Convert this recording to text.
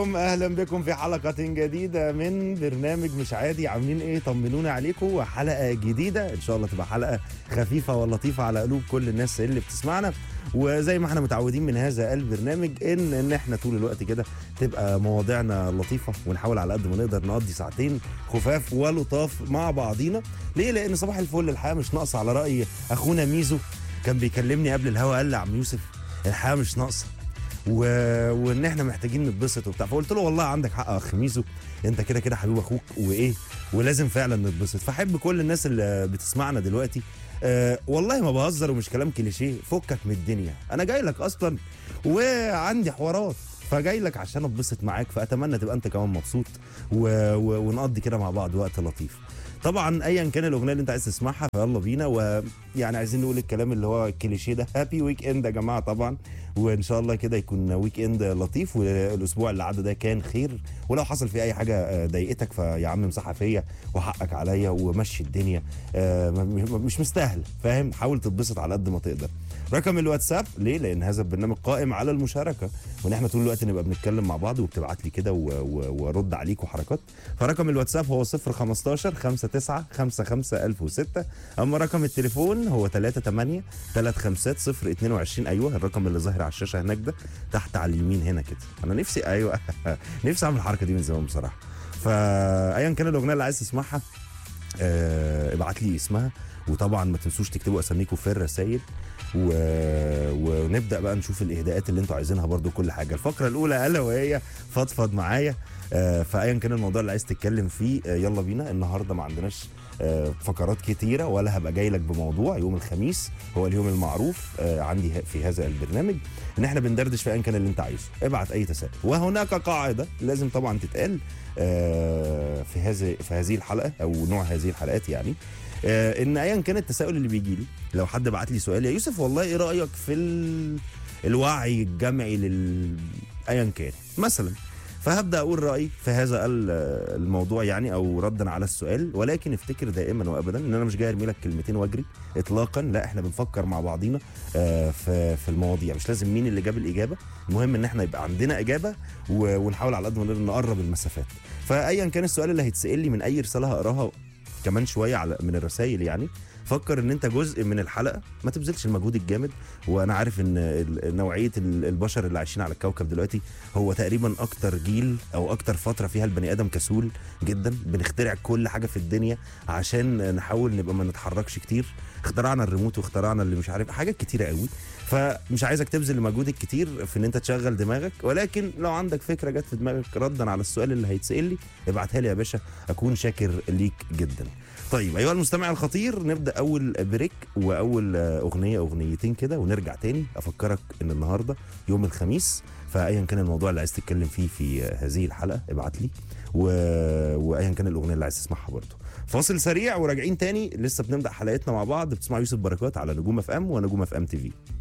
اهلا بكم في حلقة جديدة من برنامج مش عادي. عاملين ايه؟ طمنونا عليكم. وحلقة جديدة ان شاء الله تبقى حلقة خفيفة ولطيفة على قلوب كل الناس اللي بتسمعنا. وزي ما احنا متعودين من هذا البرنامج ان احنا طول الوقت كده تبقى مواضيعنا لطيفة، ونحاول على قد ما نقدر نقضي ساعتين خفاف ولطاف مع بعضينا. ليه؟ لان صباح الفل الحياة مش ناقصة. على رأي اخونا ميزو كان بيكلمني قبل الهوا، قال لي عم يوسف الحياة مش ناقصة وان احنا محتاجين نتبسط وبتاع. فقلت له والله عندك حق يا اخ ميزو، انت كده كده حبيب اخوك وايه، ولازم فعلا نتبسط. فحب كل الناس اللي بتسمعنا دلوقتي، والله ما بهزر ومش كلام كليشيه، فكك من الدنيا. انا جاي لك اصلا وعندي حوارات، فجاي لك عشان اتبسط معاك. فاتمنى تبقى انت كمان مبسوط ونقضي كده مع بعض وقت لطيف. طبعا ايا كان الاغنيه اللي انت عايز تسمعها فيلا بينا. ويعني عايزين نقول الكلام اللي هو الكليشيه ده، هابي ويك اند يا جماعه طبعا. وان شاء الله كده يكون ويك اند لطيف، والاسبوع اللي عدى ده كان خير. ولو حصل فيه اي حاجه ضايقتك فيا عم امسحها فيا وحقك عليا ومشي الدنيا. مش مستاهل، فاهم؟ حاول تتبسط على قد ما تقدر. رقم الواتساب ليه؟ لان هذا البرنامج قائم على المشاركه، وان احنا طول الوقت نبقى بنتكلم مع بعض وبتبعت لي كده وارد عليك وحركات. فرقم الواتساب هو 015 59 55 1006. اما رقم التليفون هو 38 35 022. ايوه الرقم اللي ظاهر على الشاشه هناك ده تحت على اليمين هنا كده. انا نفسي ايوه نفسي اعمل الحركه دي من زمان بصراحه. فايا كان الاغنيه اللي عايز تسمعها ابعت لي اسمها. وطبعا ما تنسوش تكتبوا اساميكم في الرسائل ونبدا بقى نشوف الاهداءات اللي انتوا عايزينها. برضو كل حاجه الفقره الاولى الا وهي فضفض معايا. فايا كان الموضوع اللي عايز تتكلم فيه يلا بينا. النهارده ما عندناش فقرات كتيره، ولا هبقى جاي لك بموضوع. يوم الخميس هو اليوم المعروف عندي في هذا البرنامج ان احنا بندردش في ايا كان اللي انت عايزه. ابعت اي تساؤل، وهناك قاعده لازم طبعا تتقال في هذه الحلقه او نوع هذه الحلقات يعني. ان ايا كان التساؤل اللي بيجي لي، لو حد بعت لي سؤال يا يوسف والله ايه رايك في الوعي الجمعي ايا كان مثلا، فهبدا اقول رايي في هذا الموضوع يعني، او ردا على السؤال. ولكن افتكر دائما وابدا ان انا مش جاي ارمي لك كلمتين واجري اطلاقا. لا، احنا بنفكر مع بعضينا في المواضيع. مش لازم مين اللي جاب الاجابه، المهم ان احنا يبقى عندنا اجابه ونحاول على قد ما نقدر نقرب المسافات. فايا كان السؤال اللي هيتسال لي من اي رساله هقراها كمان شويه من الرسائل يعني، فكر ان انت جزء من الحلقه، ما تبذلش المجهود الجامد. وانا عارف ان نوعيه البشر اللي عايشين على الكوكب دلوقتي هو تقريبا اكتر جيل او اكتر فتره فيها البني ادم كسول جدا. بنخترع كل حاجه في الدنيا عشان نحاول نبقى ما نتحركش كتير. اخترعنا الريموت واخترعنا اللي مش عارف حاجات كتيره قوي. فمش عايزك تبذل المجهود الكتير في ان انت تشغل دماغك. ولكن لو عندك فكره جت في دماغك ردا على السؤال اللي هيتسال لي ابعتها لي يا باشا، اكون شاكر ليك جدا. طيب ايها المستمع الخطير، نبدا اول بريك واول اغنيتين كده ونرجع تاني. افكرك ان النهارده يوم الخميس، فايا كان الموضوع اللي عايز تتكلم فيه في هذه الحلقه ابعت لي. وايا كان الاغنيه اللي عايز تسمعها برضه. فاصل سريع وراجعين تاني. لسه بنبدا حلقتنا مع بعض. بتسمع يوسف بركات على نجوم اف ام ونجوم اف ام تي في.